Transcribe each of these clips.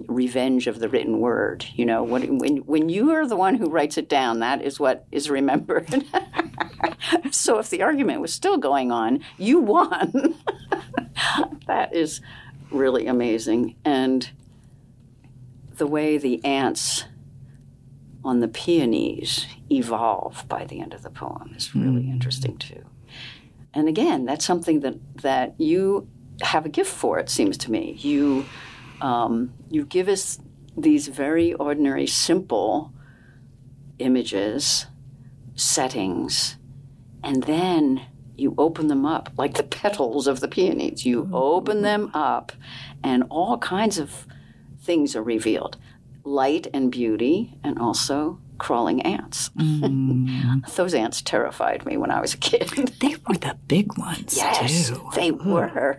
revenge of the written word. You know, when you are the one who writes it down, that is what is remembered. So if the argument was still going on, you won. That is really amazing. And the way the ants on the peonies evolve by the end of the poem is really interesting too. And again, that's something that you have a gift for, it seems to me. You give us these very ordinary, simple images, settings, and then you open them up like the petals of the peonies. You open them up, and all kinds of things are revealed. Light and beauty, and also crawling ants. Those ants terrified me when I was a kid. They were the big ones, yes, too. They were.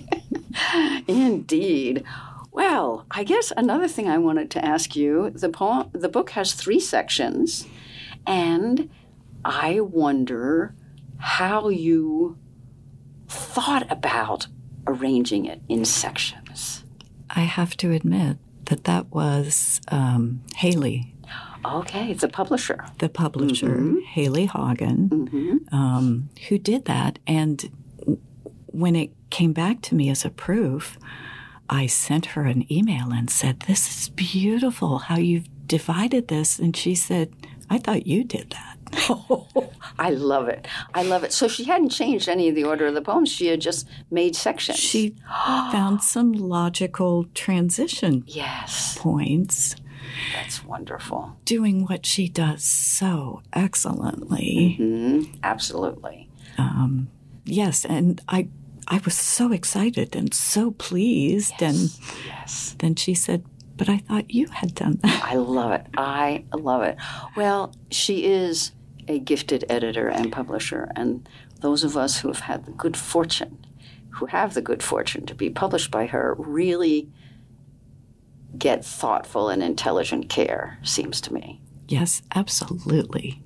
Indeed. Well, I guess another thing I wanted to ask you, the book has 3 sections, and I wonder how you thought about arranging it in sections. I have to admit that was Haley. Okay, the publisher. The publisher, Haley Hagen, who did that. And when it came back to me as a proof, I sent her an email and said, "This is beautiful how you've divided this." And she said, "I thought you did that." I love it. I love it. So she hadn't changed any of the order of the poems. She had just made sections. She found some logical transition points. That's wonderful. Doing what she does so excellently. Absolutely. Yes, and I was so excited and so pleased. Yes. And then she said, "But I thought you had done that." I love it. I love it. Well, she is a gifted editor and publisher, and those of us who have the good fortune to be published by her really get thoughtful and intelligent care, seems to me. Yes, absolutely.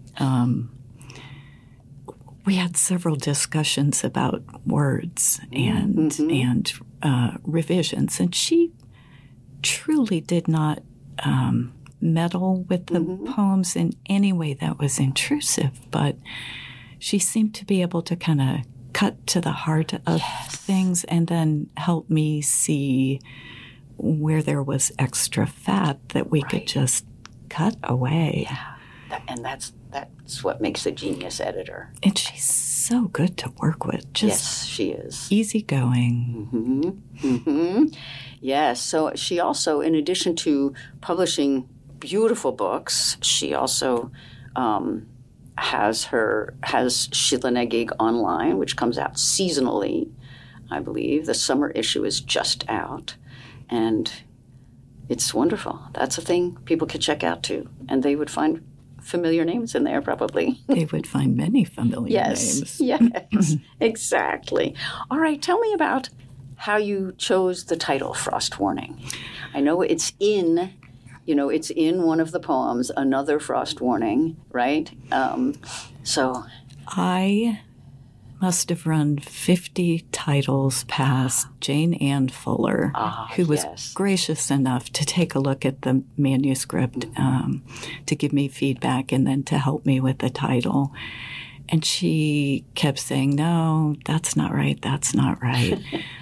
We had several discussions about words and revisions, and she truly did not meddle with the poems in any way that was intrusive, but she seemed to be able to kind of cut to the heart of things and then help me see where there was extra fat that we could just cut away. Yeah, and that's what makes a genius editor. And she's so good to work with. Yes, she is. Easygoing. Yes, so she also, in addition to publishing beautiful books, she also has Shilonegig Online, which comes out seasonally, I believe. The summer issue is just out, and it's wonderful. That's a thing people could check out too, and they would find familiar names in there probably. They would find many familiar names. Yes, exactly. All right, tell me about how you chose the title, Frost Warning. I know it's in one of the poems, Another Frost Warning, right? So I must have run 50 titles past Jane Ann Fuller, who was gracious enough to take a look at the manuscript to give me feedback and then to help me with the title. And she kept saying, "No, that's not right, that's not right."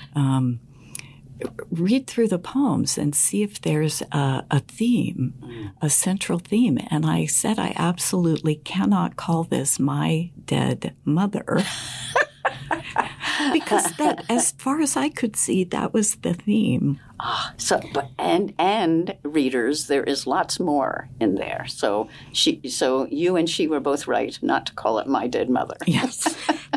Read through the poems and see if there's a theme, a central theme. And I said, I absolutely cannot call this My Dead Mother. Because that, as far as I could see, that was the theme. And readers, there is lots more in there. So you and she were both right not to call it My Dead Mother. Yes.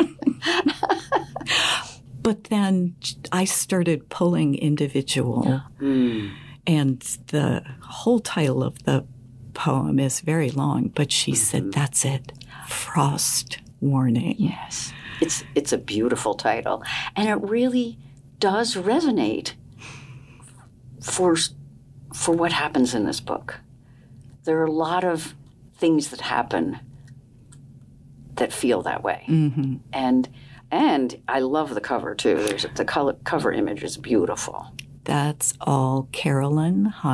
But then I started pulling individual, and the whole title of the poem is very long, but she said, "That's it, Frost Warning." Yes. It's a beautiful title, and it really does resonate for what happens in this book. There are a lot of things that happen that feel that way. And I love the cover, too. The cover image is beautiful. That's all Carolyn